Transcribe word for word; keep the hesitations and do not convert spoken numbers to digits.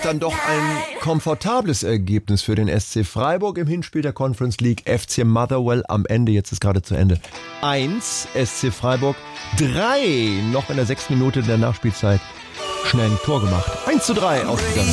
dann doch ein komfortables Ergebnis für den S C Freiburg im Hinspiel der Conference League. F C Motherwell am Ende, jetzt ist gerade zu Ende. Eins, S C Freiburg drei, noch in der sechsten Minute der Nachspielzeit schnell ein Tor gemacht. eins zu drei ausgegangen.